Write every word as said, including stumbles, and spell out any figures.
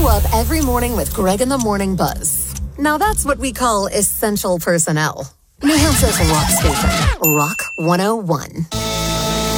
up every morning with Greg in the Morning Buzz. Now that's what we call essential personnel. New Hampshire's rock station, Rock one oh one.